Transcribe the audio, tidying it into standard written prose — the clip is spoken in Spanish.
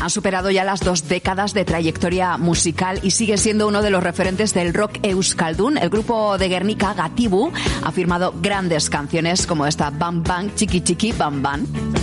Han superado ya las 2 décadas de trayectoria musical y sigue siendo uno de los referentes del rock euskaldun. El grupo de Gernika, Gatibu, ha firmado grandes canciones como esta Bam Bam Chiqui Chiqui Bam Bam.